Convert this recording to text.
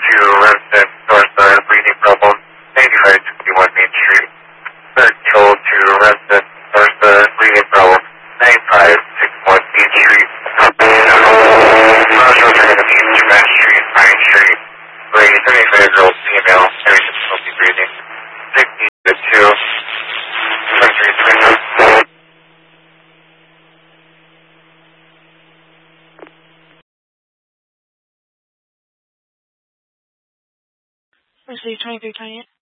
to resident Northside breathing problem, 9561 Main Street. Third toll to resident Northside breathing problem, 9561 Main Street. Crossroads are going to be Japan Street, Pine Street. Lady 35-year-old female, having difficulty breathing. 60 to 2. 23. Receive 2328.